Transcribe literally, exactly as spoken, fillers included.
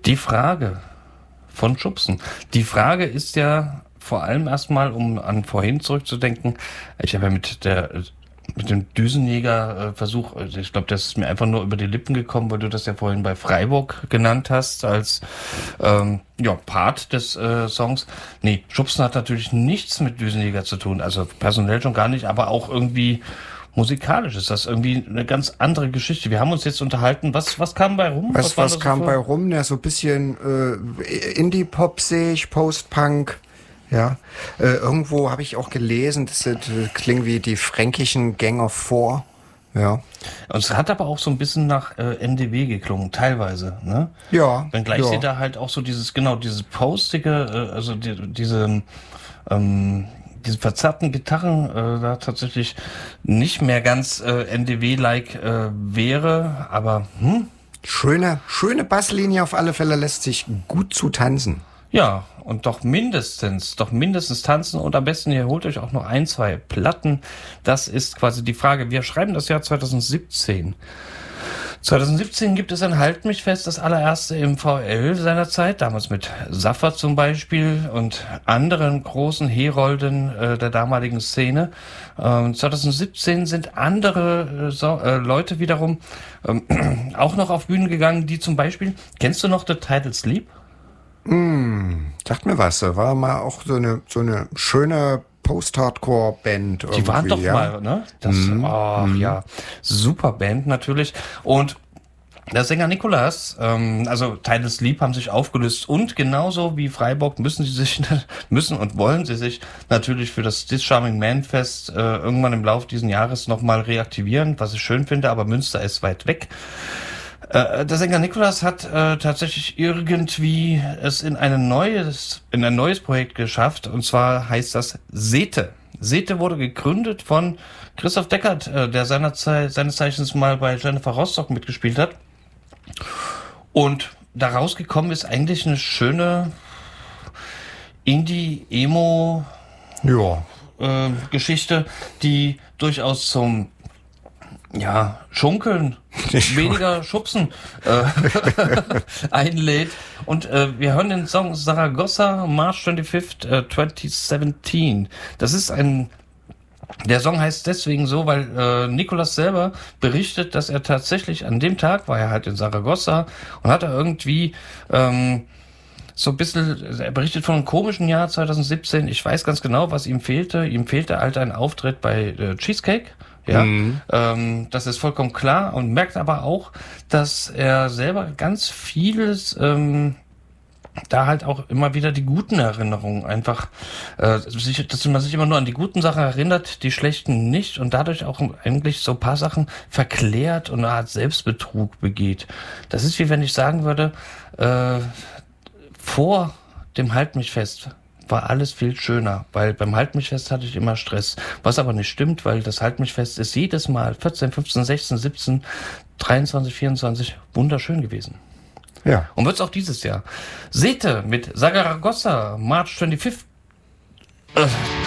Die Frage von Schubsen. Die Frage ist ja vor allem erstmal, um an vorhin zurückzudenken, ich habe ja mit der mit dem Düsenjäger-Versuch, äh, ich glaube, das ist mir einfach nur über die Lippen gekommen, weil du das ja vorhin bei Freiburg genannt hast, als ähm, ja, Part des äh, Songs. Nee, Schubsen hat natürlich nichts mit Düsenjäger zu tun, also personell schon gar nicht, aber auch irgendwie musikalisch ist das irgendwie eine ganz andere Geschichte. Wir haben uns jetzt unterhalten, was was kam bei rum? Was, was, was kam so bei rum? Ja, so ein bisschen äh, Indie-Pop sehe ich, Post-Punk. Ja, äh, irgendwo habe ich auch gelesen, das, das klingt wie die fränkischen Gang of Four. Ja. Und es hat aber auch so ein bisschen nach äh, N D W geklungen, teilweise, ne? Ja. Wenngleich ja. sie da halt auch so dieses, genau, dieses postige, äh, also die, diese, ähm, diese verzerrten Gitarren äh, da tatsächlich nicht mehr ganz äh, N D W-like äh, wäre, aber hm? Schöne, schöne Basslinie auf alle Fälle, lässt sich gut zu tanzen. Ja, und doch mindestens, doch mindestens tanzen und am besten ihr holt euch auch noch ein, zwei Platten. Das ist quasi die Frage. Wir schreiben das Jahr zwanzig siebzehn. zwanzig siebzehn gibt es ein Halt mich fest, das allererste im V L seiner Zeit, damals mit Saffa zum Beispiel und anderen großen Herolden äh, der damaligen Szene. Ähm, zwanzig siebzehn sind andere äh, so, äh, Leute wiederum ähm, auch noch auf Bühnen gegangen, die zum Beispiel, kennst du noch The Title Sleep? Mm, sagt mir was, da war mal auch so eine, so eine schöne Post-Hardcore-Band. Die waren doch ja? mal, ne? Das, mm, oh, mm. ja, super Band natürlich. Und der Sänger Nikolas, ähm, also Title Sleep haben sich aufgelöst und genauso wie Freiburg müssen sie sich, müssen und wollen sie sich natürlich für das This Charming Man Fest äh, irgendwann im Laufe dieses Jahres nochmal reaktivieren, was ich schön finde, aber Münster ist weit weg. Äh, der Sänger Nikolas hat äh, tatsächlich irgendwie es in ein neues, in ein neues Projekt geschafft, und zwar heißt das Sete. Sete wurde gegründet von Christoph Deckert, äh, der seinerzeit, seines Zeichens mal bei Jennifer Rostock mitgespielt hat. Und daraus gekommen ist eigentlich eine schöne Indie-Emo ja. äh, Geschichte, die durchaus zum ja, Schunkeln, weniger Schubsen äh, einlädt. Und äh, wir hören den Song Saragossa, March twenty-fifth, äh, twenty seventeen. Das ist ein, der Song heißt deswegen so, weil äh, Nikolas selber berichtet, dass er tatsächlich an dem Tag, war er halt in Saragossa und hat er irgendwie ähm, so ein bisschen, er berichtet von einem komischen Jahr zwanzig siebzehn. Ich weiß ganz genau, was ihm fehlte. Ihm fehlte halt ein Auftritt bei äh, Cheesecake. Ja, mhm. ähm, das ist vollkommen klar, und merkt aber auch, dass er selber ganz vieles, ähm, da halt auch immer wieder die guten Erinnerungen einfach, äh, sich, dass man sich immer nur an die guten Sachen erinnert, die schlechten nicht, und dadurch auch eigentlich so ein paar Sachen verklärt und eine Art Selbstbetrug begeht. Das ist wie wenn ich sagen würde, äh, vor dem Halt mich fest war alles viel schöner, weil beim Halt mich fest hatte ich immer Stress. Was aber nicht stimmt, weil das Halt mich fest ist jedes Mal vierzehn, fünfzehn, sechzehn, siebzehn, dreiundzwanzig, vierundzwanzig wunderschön gewesen. Ja. Und wird's auch dieses Jahr. Sete mit Saragossa, March twenty-fifth. Äh.